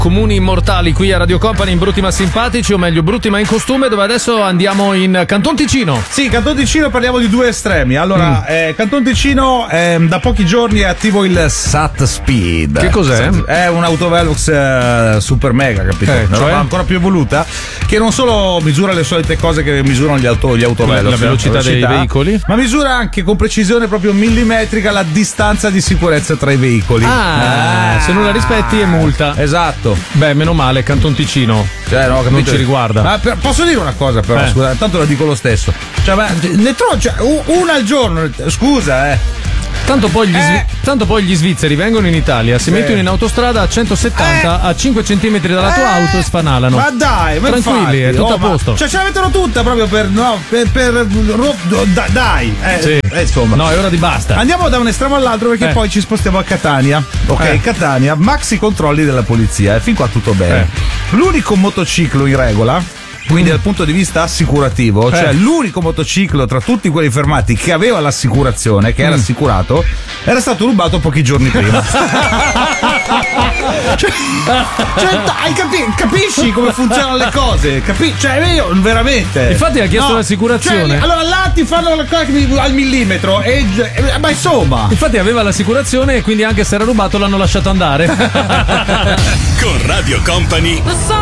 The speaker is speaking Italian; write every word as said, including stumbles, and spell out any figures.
comuni mortali qui a Radio Company in Brutti ma simpatici, o meglio Brutti ma in costume, dove adesso andiamo in Canton Ticino. Sì, Canton Ticino, parliamo di due estremi. Allora, mm. eh, Canton Ticino eh, da pochi giorni è attivo il S A T Speed. Che cos'è? È un'autovelox eh, super mega, capito? Eh, Una cioè? roba ancora più evoluta, che non solo misura le solite cose che misurano gli, auto, gli autovelox, la velocità, la velocità dei veicoli, ma misura anche con precisione proprio millimetrica la distanza di sicurezza tra i veicoli. Ah, ah. Se non la rispetti è multa. Esatto. Beh, meno male, Canton Ticino. Cioè, no, non ci riguarda. Ma per, posso dire una cosa, però, eh. scusa, tanto la dico lo stesso. Cioè, ma ne trovo, cioè, una al giorno, scusa, eh. Tanto poi, gli, eh. tanto poi gli svizzeri vengono in Italia, si sì. mettono in autostrada a centosettanta eh. a cinque centimetri dalla tua eh. auto e sfanalano. Ma dai, ma tranquilli, infatti, è tutto oh, a posto. Ma, cioè ce la mettono tutta proprio per no, per, per da, dai, eh, sì. eh, insomma. No, è ora di basta. Andiamo da un estremo all'altro perché eh. poi ci spostiamo a Catania. Ok, eh. Catania, maxi controlli della polizia, e fin qua tutto bene. Eh. L'unico motociclo in regola, quindi dal punto di vista assicurativo, eh. cioè l'unico motociclo tra tutti quelli fermati che aveva l'assicurazione, che era mm. assicurato, era stato rubato pochi giorni prima. cioè, cioè, hai capi- capisci come funzionano le cose? Capi- cioè io veramente. Infatti ha chiesto no, l'assicurazione. Cioè, allora là ti fanno la cosa al millimetro e, e, ma insomma. Infatti aveva l'assicurazione e quindi anche se era rubato l'hanno lasciato andare. Con Radio Company